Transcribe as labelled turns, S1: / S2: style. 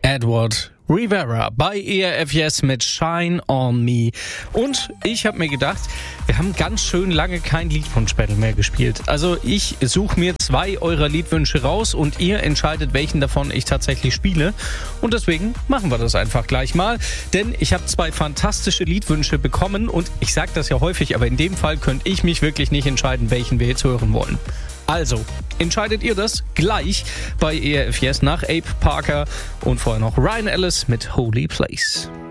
S1: Edward Rivera bei ERF Yes mit Shine on Me. Und ich habe mir gedacht, wir haben ganz schön lange kein Liedwunsch-Battle mehr gespielt. Also ich suche mir 2 eurer Liedwünsche raus und ihr entscheidet, welchen davon ich tatsächlich spiele. Und deswegen machen wir das einfach gleich mal. Denn ich habe 2 fantastische Liedwünsche bekommen und ich sage das ja häufig, aber in dem Fall könnte ich mich wirklich nicht entscheiden, welchen wir jetzt hören wollen. Also, entscheidet ihr das gleich bei ERF Yes nach Abe Parker und vorher noch Ryan Ellis mit Holy Place.